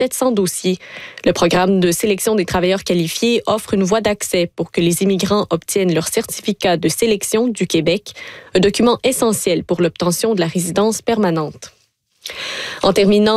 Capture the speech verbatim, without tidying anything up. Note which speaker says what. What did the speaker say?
Speaker 1: sept cents dossiers. Le programme de sélection des travailleurs qualifiés offre une voie d'accès pour que les immigrants obtiennent leur certificat de sélection du Québec, un document essentiel pour l'obtention de la résidence permanente. En terminant,